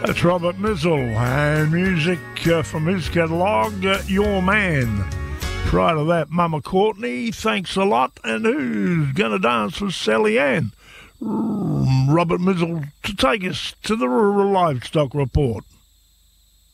That's Robert Mizzle and music from his catalogue, Your Man. Prior to that, Mama Courtney, Thanks a Lot, and Who's Gonna Dance with Sally Ann? Robert Mizzle to take us to the Rural Livestock Report.